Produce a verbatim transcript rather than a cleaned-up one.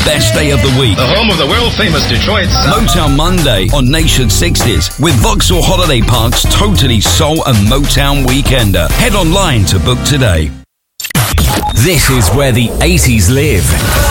best day of the week. The home of the world-famous Detroit Sound. Motown Monday on Nation sixties with Vauxhall Holiday Park's totally soul and Motown weekender. Head online to book today. This is where the eighties live.